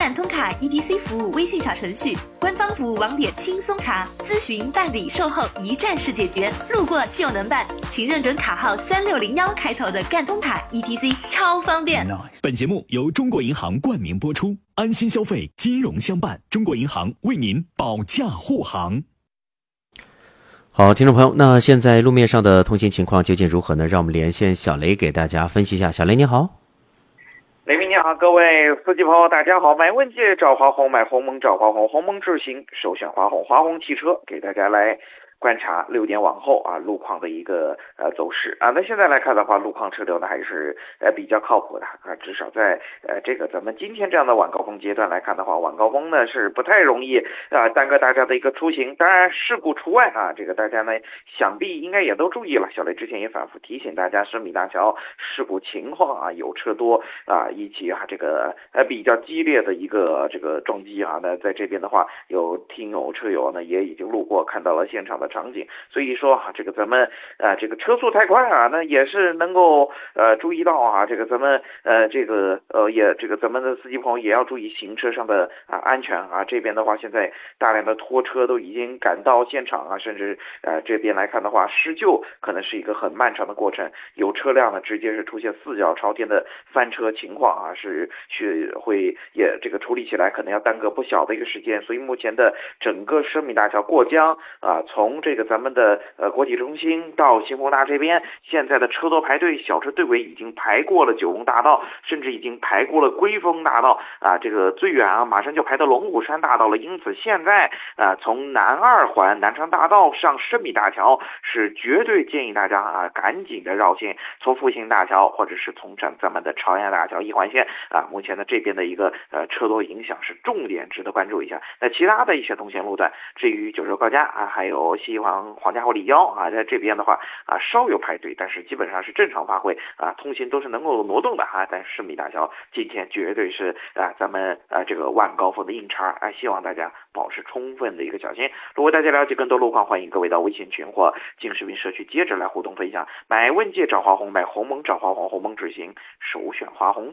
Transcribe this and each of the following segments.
赣通卡 ETC 服务微信小程序，官方服务网点轻松查，咨询办理售后一站式解决，路过就能办。请认准卡号3601开头的赣通卡 ETC， 超方便。 本节目由中国银行冠名播出，安心消费，金融相伴，中国银行为您保驾护航。 好，听众朋友，那现在路面上的通行情况究竟如何呢？让我们连线小雷给大家分析一下。小雷你好。 雷鸣你好，各位司机朋友大家好。买问界找华虹，买鸿蒙找华虹，鸿蒙智行首选华虹，华虹汽车给大家来观察6点往后路况的一个走势那现在来看的话，路况车流呢还是比较靠谱的至少在这个咱们今天这样的晚高峰阶段来看的话，晚高峰呢是不太容易耽搁大家的一个出行，当然事故除外这个大家呢想必应该也都注意了。小雷之前也反复提醒大家，深米大桥事故情况有车多以及这个比较激烈的一个这个撞击那在这边的话，有听友车友呢也已经路过看到了现场的场景，所以说这个咱们这个车速太快那也是能够注意到这个咱们也这个咱们的司机朋友也要注意行车上的安全这边的话，现在大量的拖车都已经赶到现场甚至这边来看的话，施救可能是一个很漫长的过程，有车辆呢直接是出现四脚朝天的翻车情况是会也这个处理起来可能要耽搁不小的一个时间。所以目前的整个深米大桥过江从这个咱们的国际中心到新丰大这边，现在的车多排队，小车队尾已经排过了九龙大道，甚至已经排过了归丰大道这个最远马上就排到龙虎山大道了。因此现在从南2环南昌大道上深米大桥是绝对建议大家赶紧的绕线，从复兴大桥或者是从咱们的朝阳大桥1环线目前的这边的一个车多影响是重点值得关注一下。那其他的一些通行路段，至于九州高架还有西黄家口立交在这边的话稍有排队，但是基本上是正常发挥通行都是能够挪动的但是深米大桥今天绝对是咱们这个晚高峰的硬茬希望大家保持充分的一个小心。如果大家了解更多路况，欢迎各位到微信群或进视频社区接着来互动分享。买问界找华虹，买鸿蒙找华虹，鸿蒙智行首选华虹。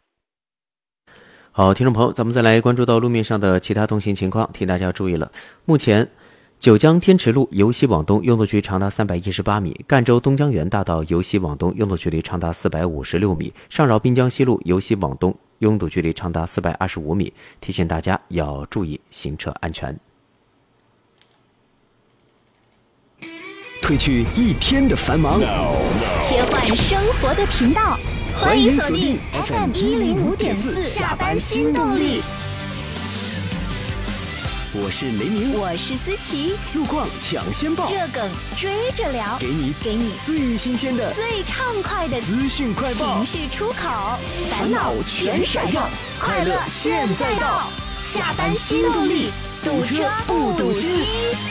好，听众朋友，咱们再来关注到路面上的其他通行情况，提大家注意了。目前九江天池路由西往东拥堵距长达318米，赣州东江源大道由西往东拥堵距离长达456米，上饶滨江西路由西往东拥堵距离长达425米，提醒大家要注意行车安全。 褪去一天的繁忙， 切换生活的频道，欢迎锁定 FM105.4下班新动力。 我是雷鸣， 我是思琪， 路况抢先报， 热梗追着聊， 给你最新鲜的、 最畅快的资讯快报， 情绪出口，烦恼全甩掉，快乐现在到，下班新动力，堵车不堵心。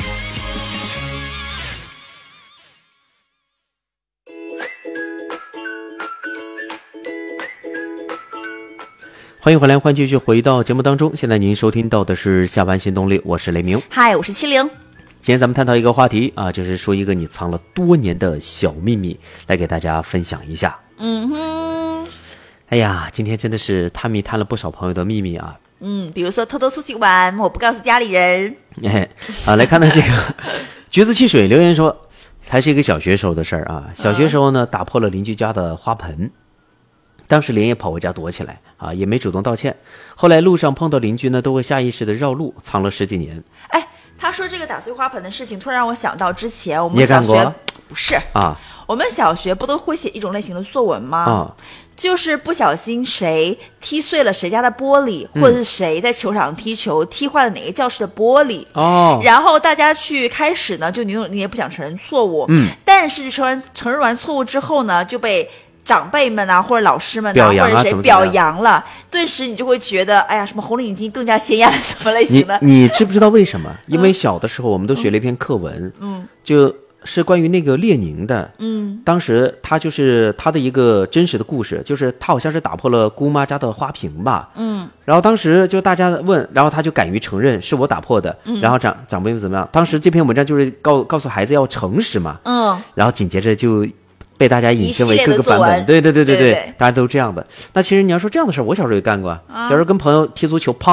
欢迎回来，欢迎继续回到节目当中。现在您收听到的是下班新动力，我是雷鸣。 嗨，我是70。 今天咱们探讨一个话题就是说一个你藏了多年的小秘密，来给大家分享一下。哎呀，今天真的是探秘探了不少朋友的秘密比如说偷偷出去玩，我不告诉家里人。 来看到这个橘子汽水留言说，还是一个小学时候的事儿小学时候呢，打破了邻居家的花盆。当时连夜跑回家躲起来也没主动道歉。后来路上碰到邻居呢，都会下意识的绕路，藏了10几年。 他说这个打碎花盆的事情，突然让我想到之前我们小学不是我们小学不都会写一种类型的作文吗？就是不小心谁踢碎了谁家的玻璃，或者是谁在球场踢球踢坏了哪个教室的玻璃然后大家去开始呢，就你也不想承认错误但是承认完错误之后呢，就被长辈们或者老师们或者谁表扬了，顿时你就会觉得哎呀，什么红领巾更加显眼什么类型的。 你知不知道为什么？因为小的时候我们都学了一篇课文就是关于那个列宁的当时他就是他的一个真实的故事，就是他好像是打破了姑妈家的花瓶吧然后当时就大家问，然后他就敢于承认是我打破的然后长辈们怎么样，当时这篇文章就是告诉孩子要诚实嘛然后紧接着就被大家引申为各个版本，对，大家都这样的。那其实你要说这样的事儿，我小时候也干过小时候跟朋友踢足球，